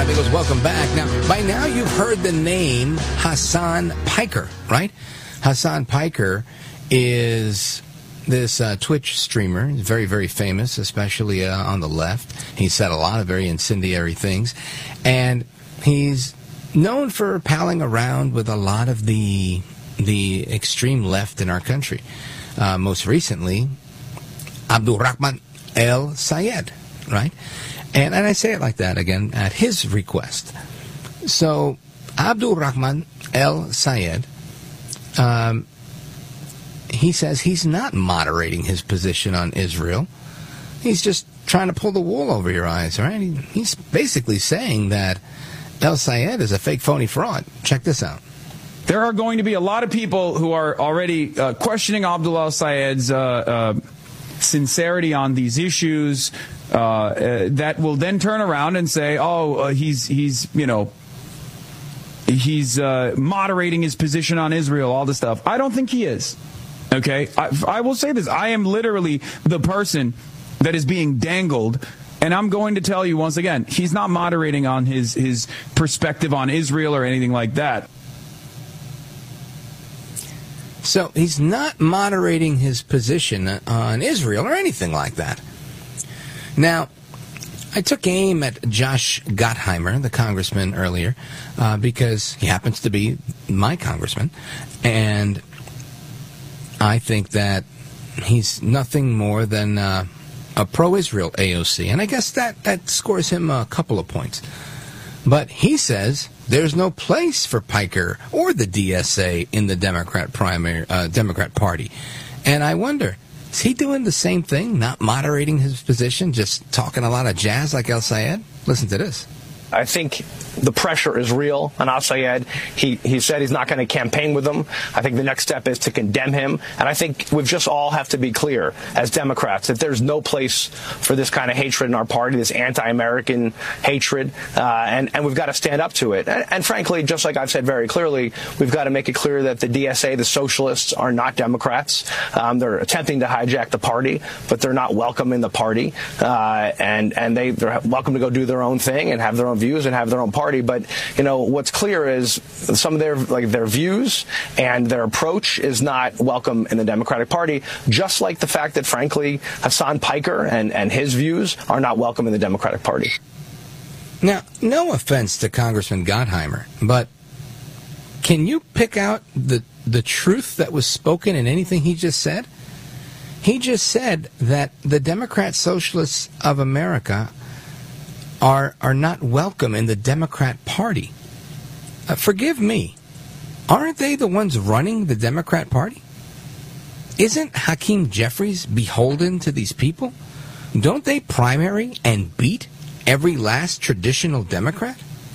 amigos, welcome back. Now, by now you've heard the name Hasan Piker, right? Hasan Piker is this Twitch streamer. He's very, very famous, especially on the left. He said a lot of very incendiary things. And he's known for palling around with a lot of the extreme left in our country. Most recently, Abdulrahman El Sayed, right? And I say it like that, again, at his request. So, Abdulrahman El Sayed, he says he's not moderating his position on Israel. He's just trying to pull the wool over your eyes, right? He's basically saying that El Sayed is a fake, phony fraud. Check this out. There are going to be a lot of people who are already questioning Abdullah El Sayed's sincerity on these issues. That will then turn around and say, he's moderating his position on Israel, all this stuff. I don't think he is. Okay? I will say this. I am literally the person that is being dangled, and I'm going to tell you once again, he's not moderating on his perspective on Israel or anything like that. So he's not moderating his position on Israel or anything like that. Now, I took aim at Josh Gottheimer, the congressman, earlier, because he happens to be my congressman, and I think that he's nothing more than a pro-Israel AOC, and I guess that scores him a couple of points. But he says there's no place for Piker or the DSA in the Democrat Party, and I wonder, is he doing the same thing, not moderating his position, just talking a lot of jazz like El Sayed? Listen to this. I think the pressure is real on Al Sayed. He said he's not going to campaign with him. I think the next step is to condemn him. And I think we just all have to be clear as Democrats that there's no place for this kind of hatred in our party, this anti-American hatred, and we've got to stand up to it. And frankly, just like I've said very clearly, we've got to make it clear that the DSA, the socialists, are not Democrats. They're attempting to hijack the party, but they're not welcome in the party. And they're welcome to go do their own thing and have their own views and have their own party. But, what's clear is some of their views and their approach is not welcome in the Democratic Party, just like the fact that, frankly, Hasan Piker and his views are not welcome in the Democratic Party. Now, no offense to Congressman Gottheimer, but can you pick out the truth that was spoken in anything he just said? He just said that the Democrat Socialists of America are not welcome in the Democrat Party. Forgive me. Aren't they the ones running the Democrat Party? Isn't Hakeem Jeffries beholden to these people? Don't they primary and beat every last traditional Democrat?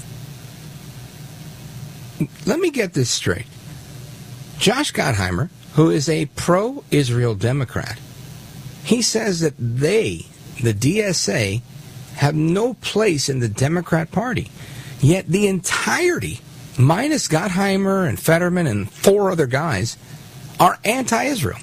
Let me get this straight. Josh Gottheimer, who is a pro-Israel Democrat, he says that they, the DSA, have no place in the Democrat Party. Yet the entirety, minus Gottheimer and Fetterman and 4 other guys, are anti-Israel.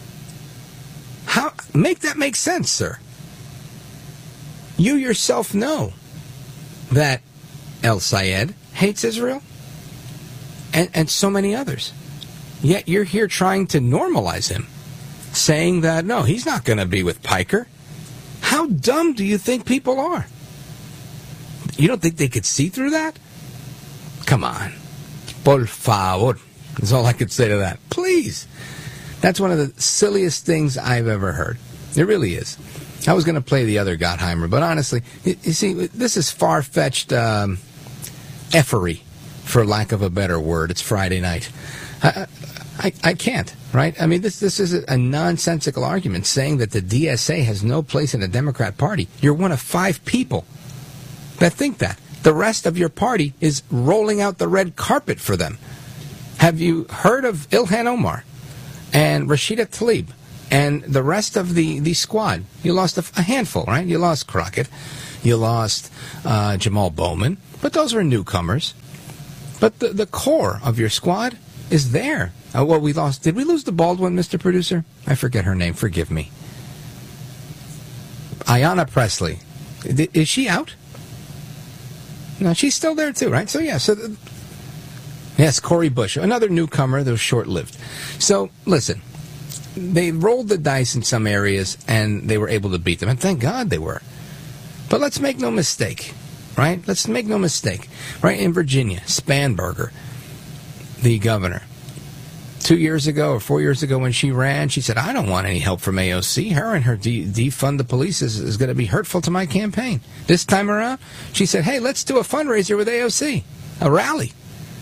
Make that make sense, sir. You yourself know that El Sayed hates Israel and so many others. Yet you're here trying to normalize him, saying that, no, he's not going to be with Piker. How dumb do you think people are? You don't think they could see through that? Come on. Por favor. That's all I could say to that. Please. That's one of the silliest things I've ever heard. It really is. I was going to play the other Gottheimer, but honestly, you see, this is far-fetched effery, for lack of a better word. It's Friday night. I can't, right? I mean, this is a nonsensical argument saying that the DSA has no place in the Democrat Party. You're one of 5 people that think that. The rest of your party is rolling out the red carpet for them. Have you heard of Ilhan Omar and Rashida Tlaib and the rest of the squad? You lost a handful, right? You lost Crockett. You lost Jamal Bowman. But those are newcomers. But the core of your squad is there. We lost. Did we lose the bald one, Mr. Producer? I forget her name. Forgive me. Ayanna Pressley. Is she out? No, she's still there too, right? So yeah, yes, Cori Bush, another newcomer that was short-lived. So listen, they rolled the dice in some areas and they were able to beat them, and thank God they were. But let's make no mistake, right? Let's make no mistake, right? In Virginia, Spanberger, the governor, 2 years ago or 4 years ago when she ran, she said, I don't want any help from AOC. Her and her defund the police is going to be hurtful to my campaign. This time around, she said, hey, let's do a fundraiser with AOC, a rally.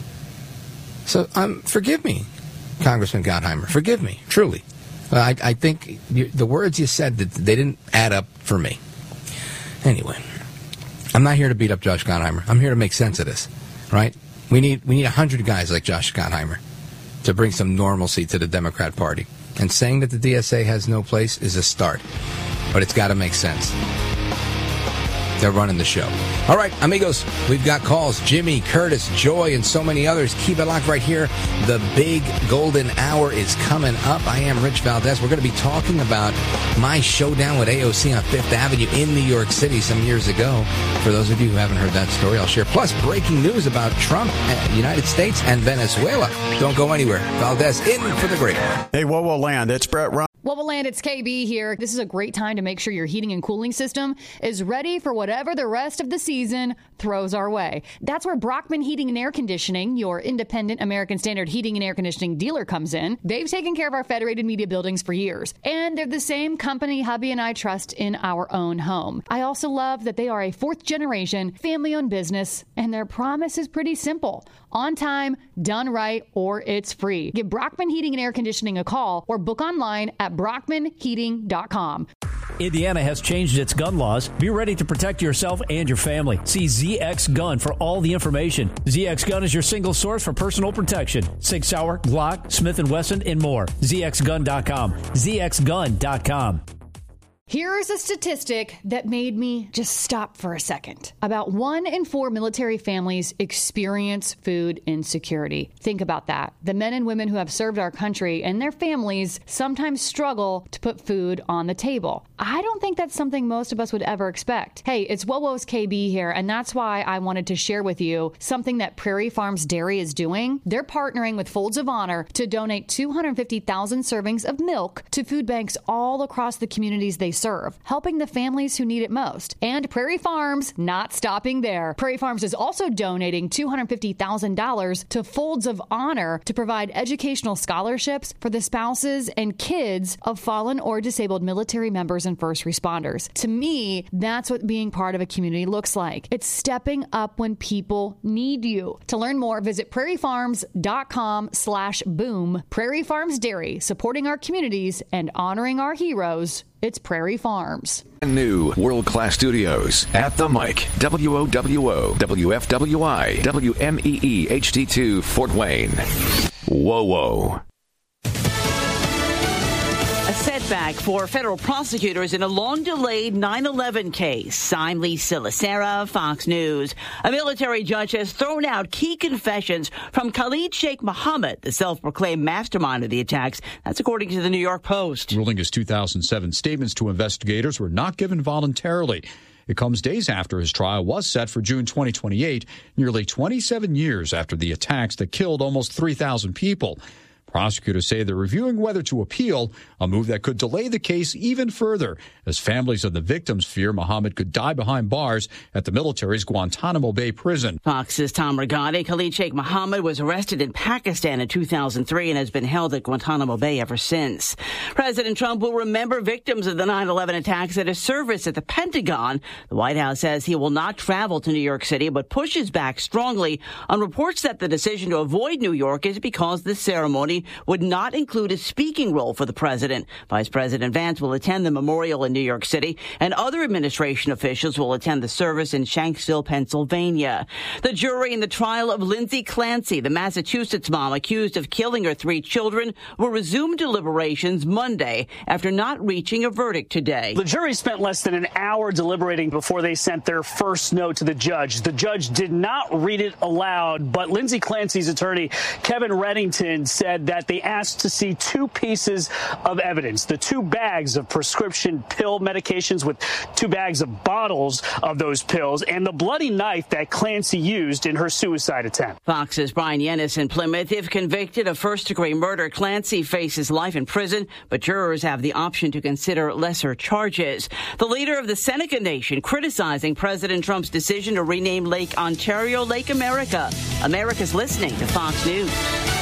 So forgive me, Congressman Gottheimer. Forgive me, truly. I think the words you said, they didn't add up for me. Anyway, I'm not here to beat up Josh Gottheimer. I'm here to make sense of this, right? We need 100 guys like Josh Gottheimer to bring some normalcy to the Democrat Party. And saying that the DSA has no place is a start. But it's got to make sense. They're running the show. All right, amigos, we've got calls. Jimmy, Curtis, Joy, and so many others. Keep it locked right here. The big golden hour is coming up. I am Rich Valdez. We're going to be talking about my showdown with AOC on Fifth Avenue in New York City some years ago. For those of you who haven't heard that story, I'll share. Plus, breaking news about Trump, United States, and Venezuela. Don't go anywhere. Valdez in for the break. Hey, whoa, land. It's Brett Ryan. Woboland, it's KB here. This is a great time to make sure your heating and cooling system is ready for whatever the rest of the season throws our way. That's where Brockman Heating and Air Conditioning, your independent American Standard heating and air conditioning dealer, comes in. They've taken care of our Federated Media buildings for years, and they're the same company hubby and I trust in our own home. I also love that they are a fourth-generation, family-owned business, and their promise is pretty simple. On time, done right, or it's free. Give Brockman Heating and Air Conditioning a call or book online at brockmanheating.com. Indiana has changed its gun laws. Be ready to protect yourself and your family. See ZX Gun for all the information. ZX Gun is your single source for personal protection. Sig Sauer, Glock, Smith & Wesson, and more. ZXGun.com. ZXGun.com. Here's a statistic that made me just stop for a second. About 1 in 4 military families experience food insecurity. Think about that. The men and women who have served our country and their families sometimes struggle to put food on the table. I don't think that's something most of us would ever expect. Hey, it's Wowo's KB here, and that's why I wanted to share with you something that Prairie Farms Dairy is doing. They're partnering with Folds of Honor to donate 250,000 servings of milk to food banks all across the communities they serve, helping the families who need it most. And Prairie Farms not stopping there. Prairie Farms is also donating $250,000 to Folds of Honor to provide educational scholarships for the spouses and kids of fallen or disabled military members and first responders. To me, that's what being part of a community looks like. It's stepping up when people need you. To learn more, visit prairiefarms.com/boom. Prairie Farms Dairy, supporting our communities and honoring our heroes. It's Prairie Farms. New world-class studios at the mic. WOWO, WFWI, WMEE HD2 Fort Wayne. Whoa. A setback for federal prosecutors in a long-delayed 9/11 case. I'm Lisa Lacera, Fox News. A military judge has thrown out key confessions from Khalid Sheikh Mohammed, the self-proclaimed mastermind of the attacks. That's according to the New York Post. Ruling his 2007 statements to investigators were not given voluntarily. It comes days after his trial was set for June 2028, nearly 27 years after the attacks that killed almost 3,000 people. Prosecutors say they're reviewing whether to appeal, a move that could delay the case even further, as families of the victims fear Mohammed could die behind bars at the military's Guantanamo Bay prison. Fox's Tom Regani. Khalid Sheikh Mohammed was arrested in Pakistan in 2003 and has been held at Guantanamo Bay ever since. President Trump will remember victims of the 9/11 attacks at a service at the Pentagon. The White House says he will not travel to New York City, but pushes back strongly on reports that the decision to avoid New York is because the ceremony would not include a speaking role for the president. Vice President Vance will attend the memorial in New York City, and other administration officials will attend the service in Shanksville, Pennsylvania. The jury in the trial of Lindsay Clancy, the Massachusetts mom accused of killing her 3 children, will resume deliberations Monday after not reaching a verdict today. The jury spent less than an hour deliberating before they sent their first note to the judge. The judge did not read it aloud, but Lindsay Clancy's attorney, Kevin Reddington, said that they asked to see 2 pieces of evidence: the 2 bags of prescription pill medications with 2 bags of bottles of those pills, and the bloody knife that Clancy used in her suicide attempt. Fox's Brian Yennis in Plymouth. If convicted of first-degree murder, Clancy faces life in prison, but jurors have the option to consider lesser charges. The leader of the Seneca Nation criticizing President Trump's decision to rename Lake Ontario Lake America. America's listening to Fox News.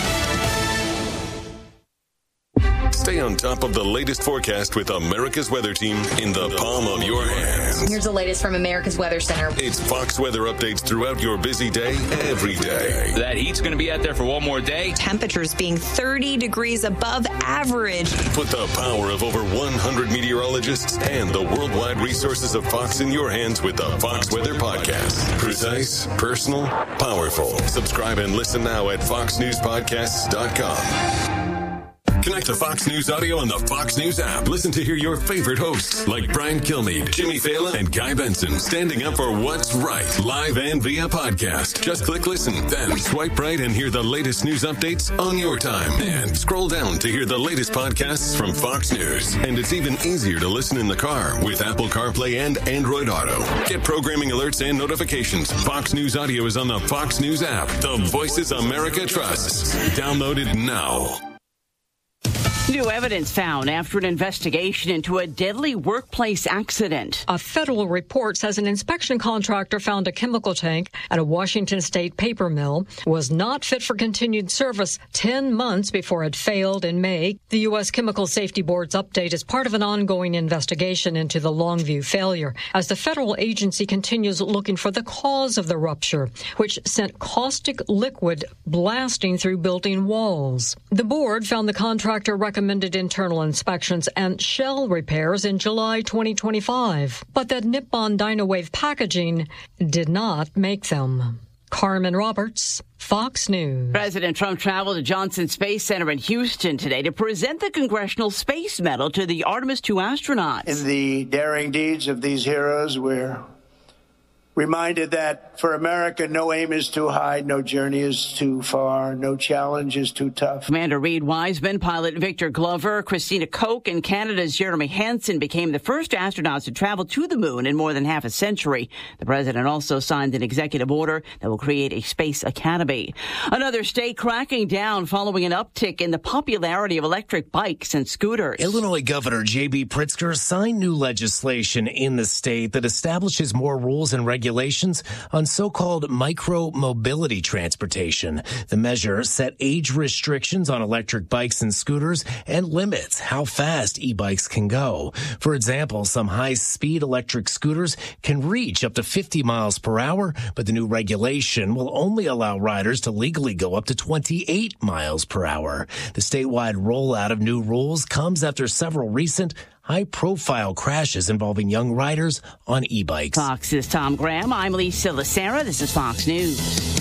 Stay on top of the latest forecast with America's Weather Team in the palm of your hands. Here's the latest from America's Weather Center. It's Fox weather updates throughout your busy day, every day. That heat's going to be out there for one more day. Temperatures being 30 degrees above average. Put the power of over 100 meteorologists and the worldwide resources of Fox in your hands with the Fox Weather Podcast. Precise, personal, powerful. Subscribe and listen now at foxnewspodcasts.com. Connect to Fox News Audio on the Fox News app. Listen to hear your favorite hosts like Brian Kilmeade, Jimmy Fallon, and Guy Benson standing up for what's right, live and via podcast. Just click listen, then swipe right and hear the latest news updates on your time. And scroll down to hear the latest podcasts from Fox News. And it's even easier to listen in the car with Apple CarPlay and Android Auto. Get programming alerts and notifications. Fox News Audio is on the Fox News app. The voices America trusts. Download it now. New evidence found after an investigation into a deadly workplace accident. A federal report says an inspection contractor found a chemical tank at a Washington state paper mill was not fit for continued service 10 months before it failed in May. The U.S. Chemical Safety Board's update is part of an ongoing investigation into the Longview failure as the federal agency continues looking for the cause of the rupture, which sent caustic liquid blasting through building walls. The board found the contractor recommended internal inspections and shell repairs in July 2025, but that Nippon Dynawave Packaging did not make them. Carmen Roberts, Fox News. President Trump traveled to Johnson Space Center in Houston today to present the Congressional Space Medal to the Artemis II astronauts. In the daring deeds of these heroes, we're reminded that for America, no aim is too high, no journey is too far, no challenge is too tough. Commander Reed Wiseman, pilot Victor Glover, Christina Koch, and Canada's Jeremy Hansen became the first astronauts to travel to the moon in more than half a century. The president also signed an executive order that will create a space academy. Another state cracking down following an uptick in the popularity of electric bikes and scooters. Illinois Governor J.B. Pritzker signed new legislation in the state that establishes more rules and regulations on so-called micro-mobility transportation. The measure set age restrictions on electric bikes and scooters and limits how fast e-bikes can go. For example, some high-speed electric scooters can reach up to 50 miles per hour, but the new regulation will only allow riders to legally go up to 28 miles per hour. The statewide rollout of new rules comes after several recent high-profile crashes involving young riders on e-bikes. Fox's Tom Graham. I'm Lisa Lacera. This is Fox News.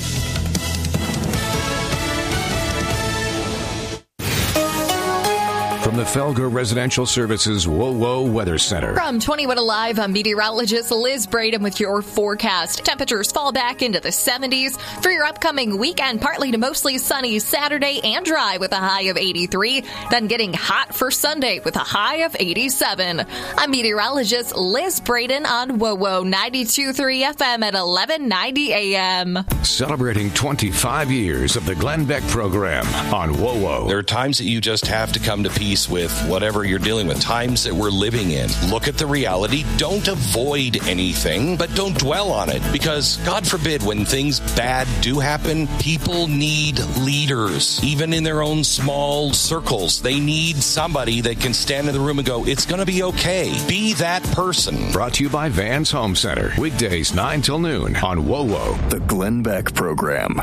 From the Felger Residential Services WOWO Weather Center. From 21 Alive, I'm meteorologist Liz Braden with your forecast. Temperatures fall back into the 70s for your upcoming weekend. Partly to mostly sunny Saturday and dry with a high of 83. Then getting hot for Sunday with a high of 87. I'm meteorologist Liz Braden on WOWO 92.3 FM at 1190 AM. Celebrating 25 years of the Glenn Beck program on WOWO. There are times that you just have to come to peace with whatever you're dealing with, times that we're living in. Look at the reality. Don't avoid anything, but don't dwell on it, because God forbid when things bad do happen, people need leaders. Even in their own small circles, they need somebody that can stand in the room and go, it's going to be okay. Be that person. Brought to you by Vans Home Center. Weekdays 9 till noon on WOWO. The Glenn Beck program.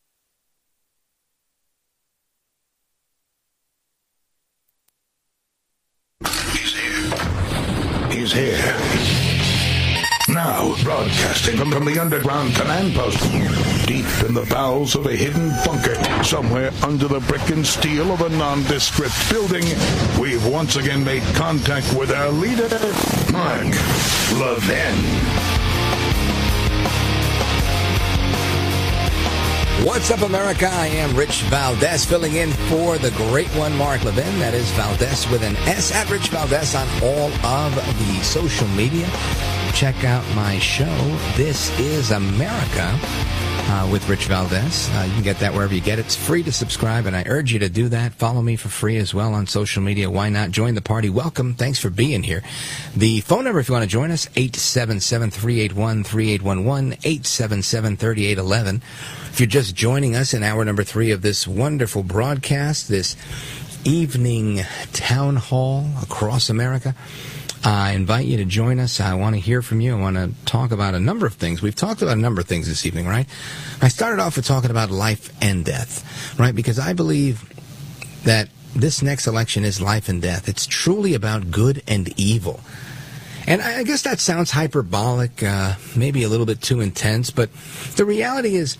He's here. Now, broadcasting from the underground command post, deep in the bowels of a hidden bunker, somewhere under the brick and steel of a nondescript building, we've once again made contact with our leader, Mark Levin. What's up, America? I am Rich Valdez, filling in for the great one, Mark Levin. That is Valdez with an S, at Rich Valdez on all of the social media. Check out my show, This is America, with Rich Valdez. You can get that wherever you get it. It's free to subscribe, and I urge you to do that. Follow me for free as well on social media. Why not? Join the party. Welcome. Thanks for being here. The phone number, if you want to join us, 877-381-3811, 877-3811. If you're just joining us in hour number 3 of this wonderful broadcast, this evening town hall across America, I invite you to join us. I want to hear from you. I want to talk about a number of things. We've talked about a number of things this evening, right? I started off with talking about life and death, right? Because I believe that this next election is life and death. It's truly about good and evil. And I guess that sounds hyperbolic, maybe a little bit too intense, but the reality is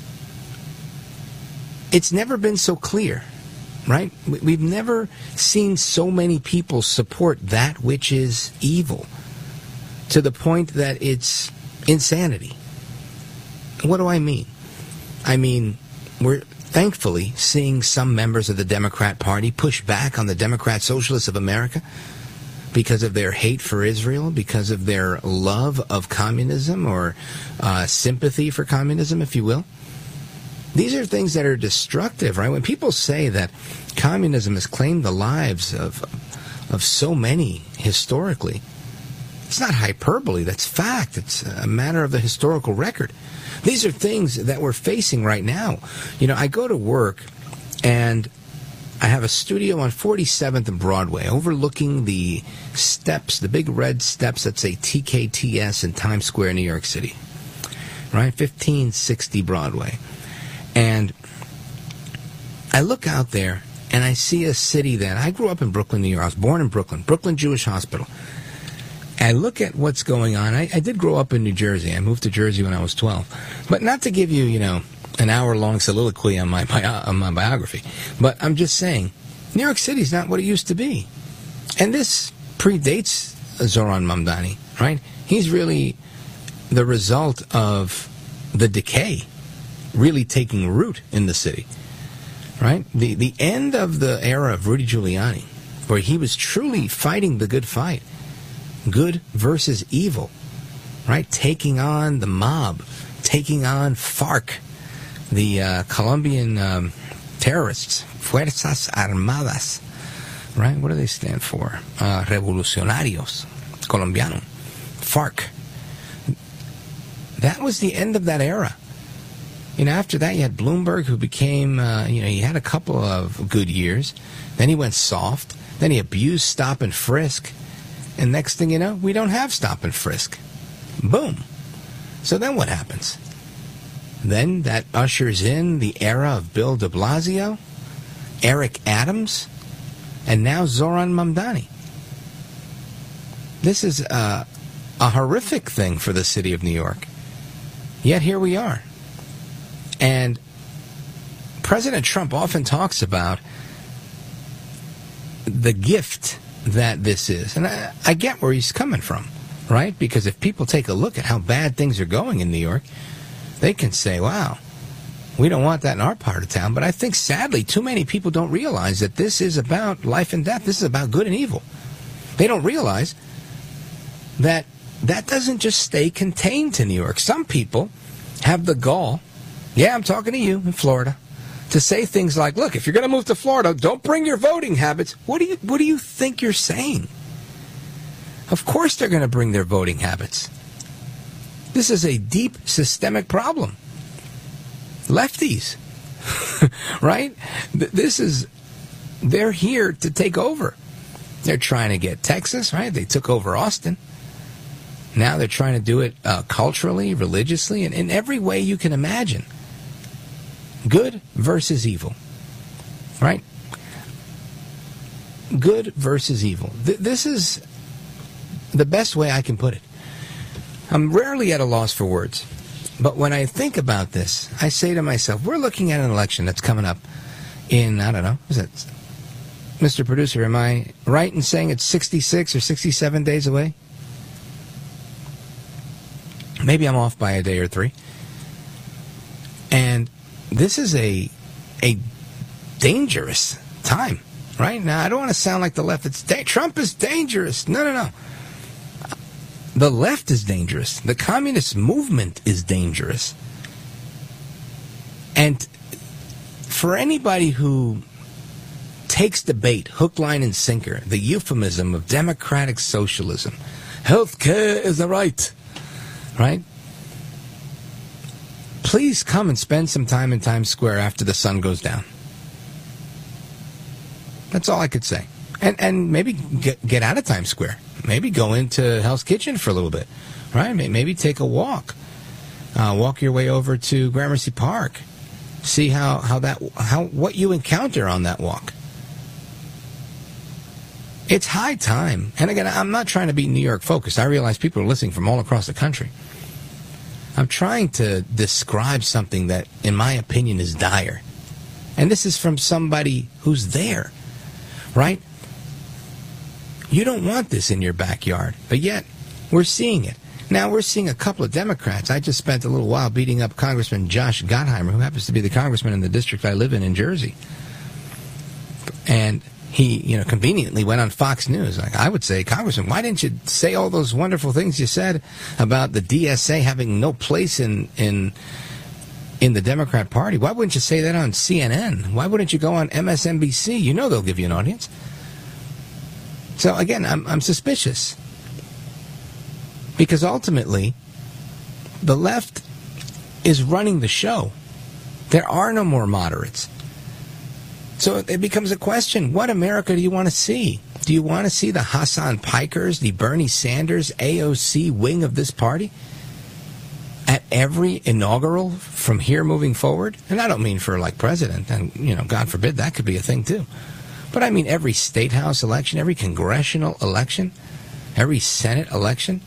it's never been so clear. Right? We've never seen so many people support that which is evil to the point that it's insanity. What do I mean? I mean, we're thankfully seeing some members of the Democrat Party push back on the Democrat Socialists of America because of their hate for Israel, because of their love of communism or sympathy for communism, if you will. These are things that are destructive, right? When people say that communism has claimed the lives of so many historically, it's not hyperbole, that's fact. It's a matter of the historical record. These are things that we're facing right now. You know, I go to work and I have a studio on 47th and Broadway overlooking the steps, the big red steps that say TKTS in Times Square, New York City, right? 1560 Broadway. And I look out there, and I see a city that I grew up in Brooklyn, New York. I was born in Brooklyn Jewish Hospital. And I look at what's going on. I did grow up in New Jersey. I moved to Jersey when I was 12. But not to give you, you know, an hour-long soliloquy on my biography. But I'm just saying, New York City's not what it used to be. And this predates Zoran Mamdani, right? He's really the result of the decay really taking root in the city, right? The end of the era of Rudy Giuliani, where he was truly fighting the good fight, good versus evil, right? Taking on the mob, taking on FARC, the Colombian terrorists, Fuerzas Armadas, right? What do they stand for? Revolucionarios Colombianos, FARC. That was the end of that era. You know, after that, you had Bloomberg, who became, he had a couple of good years. Then he went soft. Then he abused stop and frisk. And next thing you know, we don't have stop and frisk. Boom. So then what happens? Then that ushers in the era of Bill de Blasio, Eric Adams, and now Zoran Mamdani. This is a horrific thing for the city of New York. Yet here we are. And President Trump often talks about the gift that this is. And I get where he's coming from, right? Because if people take a look at how bad things are going in New York, they can say, wow, we don't want that in our part of town. But I think, sadly, too many people don't realize that this is about life and death. This is about good and evil. They don't realize that that doesn't just stay contained to New York. Some people have the gall, yeah, I'm talking to you in Florida, to say things like, look, if you're going to move to Florida, don't bring your voting habits. What do you think you're saying? Of course they're going to bring their voting habits. This is a deep systemic problem. Lefties, right? They're here to take over. They're trying to get Texas, right? They took over Austin. Now they're trying to do it culturally, religiously, and in every way you can imagine. Good versus evil, right? Good versus evil. This is the best way I can put it. I'm rarely at a loss for words, but when I think about this, I say to myself, we're looking at an election that's coming up in, I don't know, is it, Mr. Producer, am I right in saying it's 66 or 67 days away? Maybe I'm off by a day or three. And this is a dangerous time, right? Now, I don't want to sound like the left. Trump is dangerous. No. The left is dangerous. The communist movement is dangerous. And for anybody who takes debate, hook, line, and sinker, the euphemism of democratic socialism, health care is a right, right? Please come and spend some time in Times Square after the sun goes down. That's all I could say. And maybe get out of Times Square. Maybe go into Hell's Kitchen for a little bit, right? Maybe take a walk. Walk your way over to Gramercy Park. See what you encounter on that walk. It's high time. And again, I'm not trying to be New York focused. I realize people are listening from all across the country. I'm trying to describe something that, in my opinion, is dire. And this is from somebody who's there, right? You don't want this in your backyard, but yet we're seeing it. Now, we're seeing a couple of Democrats. I just spent a little while beating up Congressman Josh Gottheimer, who happens to be the congressman in the district I live in Jersey. And he, conveniently went on Fox News. Like, I would say, Congressman, why didn't you say all those wonderful things you said about the DSA having no place in the Democrat Party? Why wouldn't you say that on CNN? Why wouldn't you go on MSNBC? You know they'll give you an audience. So, again, I'm suspicious. Because ultimately, the left is running the show. There are no more moderates. So it becomes a question, what America do you want to see? Do you want to see the Hassan Pikers, the Bernie Sanders, AOC wing of this party at every inaugural from here moving forward? And I don't mean for, president, and, God forbid, that could be a thing, too. But I mean every state house election, every congressional election, every Senate election,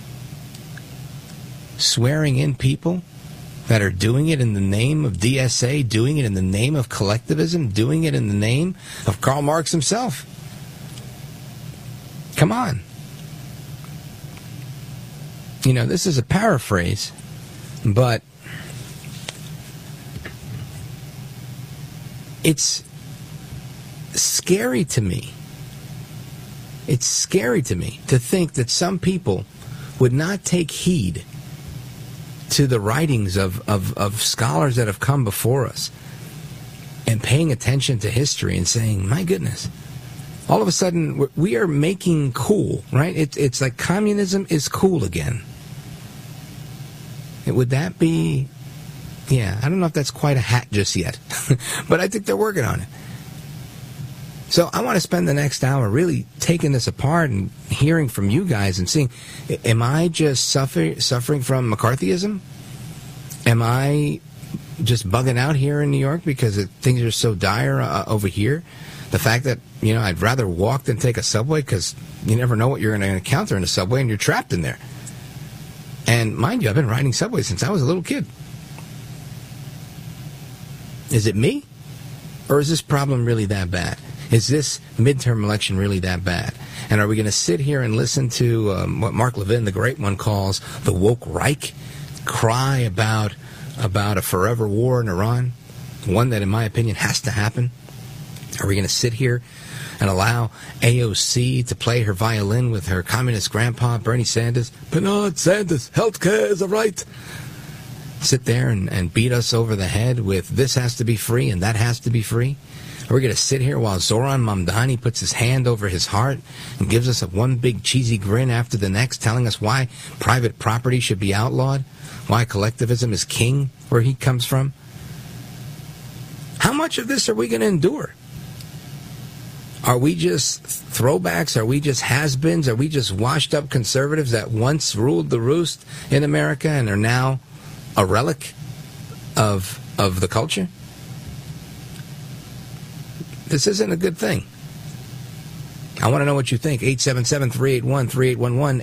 swearing in people that are doing it in the name of DSA, doing it in the name of collectivism, doing it in the name of Karl Marx himself. Come on. This is a paraphrase, but it's scary to me. It's scary to me to think that some people would not take heed to the writings of scholars that have come before us and paying attention to history and saying, my goodness, all of a sudden we are making cool, right? It's like communism is cool again. Would that be, I don't know if that's quite a hat just yet, but I think they're working on it. So I want to spend the next hour really taking this apart and hearing from you guys and seeing, am I just suffering from McCarthyism? Am I just bugging out here in New York because things are so dire over here? The fact that, I'd rather walk than take a subway because you never know what you're going to encounter in a subway and you're trapped in there. And mind you, I've been riding subways since I was a little kid. Is it me? Or is this problem really that bad? Is this midterm election really that bad? And are we going to sit here and listen to what Mark Levin, the great one, calls the woke Reich, cry about a forever war in Iran, one that, in my opinion, has to happen? Are we going to sit here and allow AOC to play her violin with her communist grandpa, Bernie Sanders? Bernard Sanders, healthcare is a right. Sit there and beat us over the head with this has to be free and that has to be free? We're going to sit here while Zoran Mamdani puts his hand over his heart and gives us one big cheesy grin after the next, telling us why private property should be outlawed, why collectivism is king where he comes from. How much of this are we going to endure? Are we just throwbacks? Are we just has-beens? Are we just washed-up conservatives that once ruled the roost in America and are now a relic of the culture? This isn't a good thing. I want to know what you think. 877-381-3811,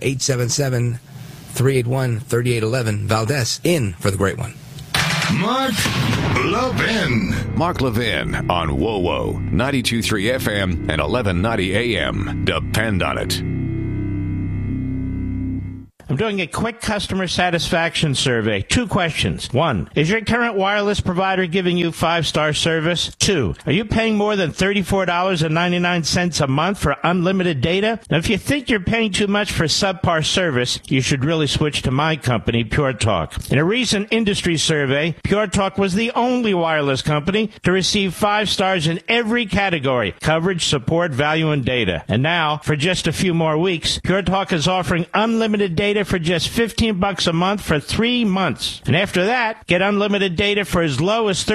877-381-3811. Valdez, in for the great one. Mark Levin. Mark Levin on WoWo, 92.3 FM and 1190 AM. Depend on it. I'm doing a quick customer satisfaction survey. 2 questions. 1, is your current wireless provider giving you 5-star service? 2, are you paying more than $34.99 a month for unlimited data? Now, if you think you're paying too much for subpar service, you should really switch to my company, Pure Talk. In a recent industry survey, Pure Talk was the only wireless company to receive 5 stars in every category: coverage, support, value, and data. And now, for just a few more weeks, Pure Talk is offering unlimited data for just $15 a month for 3 months. And after that, get unlimited data for as low as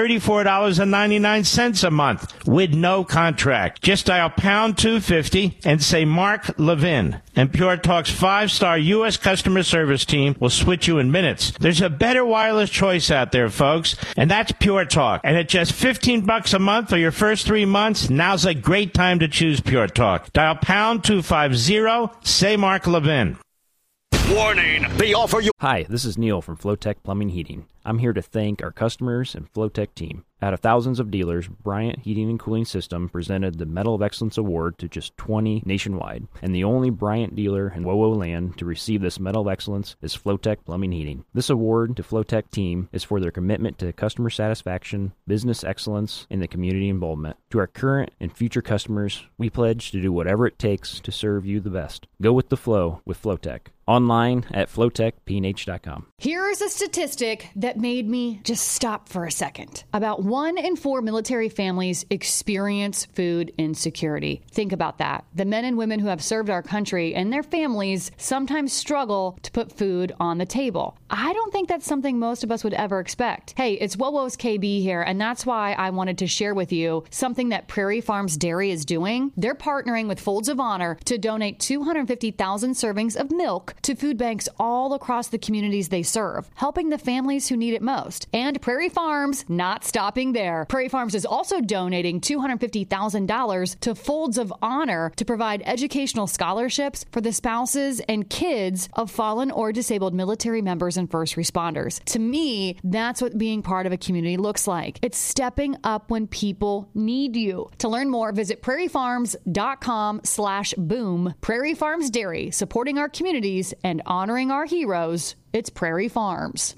$34.99 a month with no contract. Just dial pound 250 and say Mark Levin, and Pure Talk's 5-star U.S. customer service team will switch you in minutes. There's a better wireless choice out there, folks, and that's Pure Talk. And at just $15 a month for your first 3 months, now's a great time to choose Pure Talk. Dial pound 250, say Mark Levin. Warning, the offer you... Hi, this is Neil from Flowtech Plumbing Heating. I'm here to thank our customers and Flowtech team. Out of thousands of dealers, Bryant Heating and Cooling System presented the Medal of Excellence Award to just 20 nationwide. And the only Bryant dealer in WoWo land to receive this Medal of Excellence is Flowtech Plumbing Heating. This award to Flowtech team is for their commitment to customer satisfaction, business excellence, and the community involvement. To our current and future customers, we pledge to do whatever it takes to serve you the best. Go with the flow with Flowtech. Online at flowtechpnh.com. Here's a statistic that made me just stop for a second. About 1 in 4 military families experience food insecurity. Think about that. The men and women who have served our country and their families sometimes struggle to put food on the table. I don't think that's something most of us would ever expect. Hey, it's WoWo's KB here, and that's why I wanted to share with you something that Prairie Farms Dairy is doing. They're partnering with Folds of Honor to donate 250,000 servings of milk to food banks all across the communities they serve, helping the families who need it most. And Prairie Farms not stopping there. Prairie Farms is also donating $250,000 to Folds of Honor to provide educational scholarships for the spouses and kids of fallen or disabled military members and first responders. To me, that's what being part of a community looks like. It's stepping up when people need you. To learn more, visit prairiefarms.com/boom. Prairie Farms Dairy, supporting our communities and honoring our heroes. It's Prairie Farms.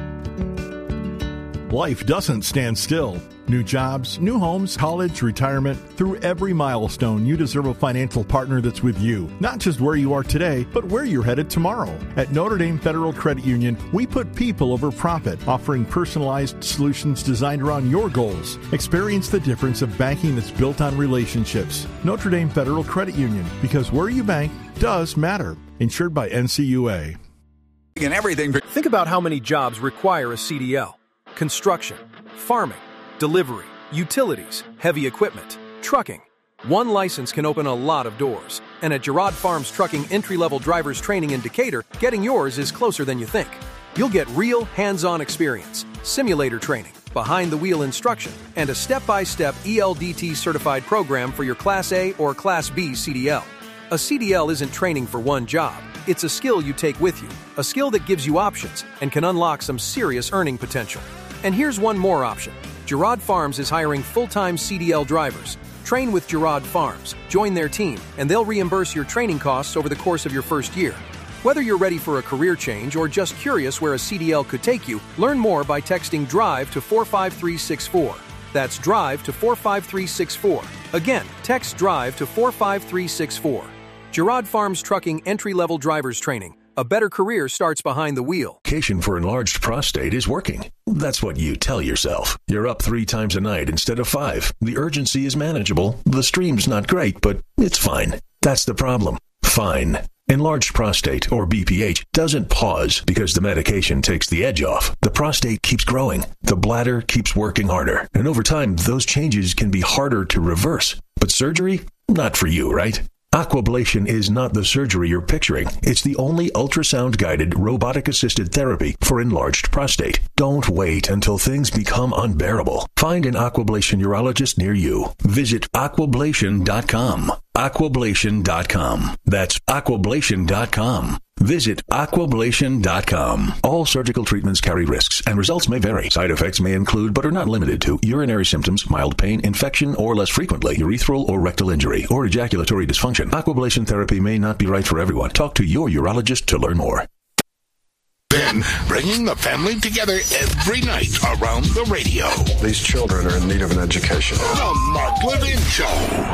Life doesn't stand still. New jobs, new homes, college, retirement. Through every milestone, you deserve a financial partner that's with you. Not just where you are today, but where you're headed tomorrow. At Notre Dame Federal Credit Union, we put people over profit, offering personalized solutions designed around your goals. Experience the difference of banking that's built on relationships. Notre Dame Federal Credit Union, because where you bank does matter. Insured by NCUA. And everything. Think about how many jobs require a CDL. Construction, farming, delivery, utilities, heavy equipment, trucking. One license can open a lot of doors. And at Girard Farms Trucking Entry-Level Drivers Training in Decatur, getting yours is closer than you think. You'll get real hands-on experience, simulator training, behind-the-wheel instruction, and a step-by-step ELDT certified program for your Class A or Class B CDL. A CDL isn't training for one job. It's a skill you take with you, a skill that gives you options and can unlock some serious earning potential. And here's one more option. Girard Farms is hiring full-time CDL drivers. Train with Girard Farms, join their team, and they'll reimburse your training costs over the course of your first year. Whether you're ready for a career change or just curious where a CDL could take you, learn more by texting DRIVE to 45364. That's DRIVE to 45364. Again, text DRIVE to 45364. Girard Farms Trucking Entry-Level Drivers Training. A better career starts behind the wheel. Medication for enlarged prostate is working. That's what you tell yourself. You're up 3 times a night instead of 5. The urgency is manageable. The stream's not great, but it's fine. That's the problem. Fine. Enlarged prostate, or BPH, doesn't pause because the medication takes the edge off. The prostate keeps growing. The bladder keeps working harder. And over time, those changes can be harder to reverse. But surgery? Not for you, right? Aquablation is not the surgery you're picturing. It's the only ultrasound-guided, robotic-assisted therapy for enlarged prostate. Don't wait until things become unbearable. Find an Aquablation urologist near you. Visit aquablation.com. Aquablation.com. That's aquablation.com. Visit aquablation.com. All surgical treatments carry risks, and results may vary. Side effects may include, but are not limited to, urinary symptoms, mild pain, infection, or less frequently, urethral or rectal injury, or ejaculatory dysfunction. Aquablation therapy may not be right for everyone. Talk to your urologist to learn more. Levin, bringing the family together every night around the radio. These children are in need of an education. The Mark Levin Show.